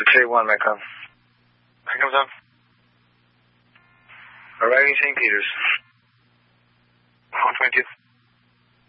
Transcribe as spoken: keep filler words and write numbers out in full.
six eight one, Mecca. Here comes up. Arriving Saint Peter's. one twenty-two.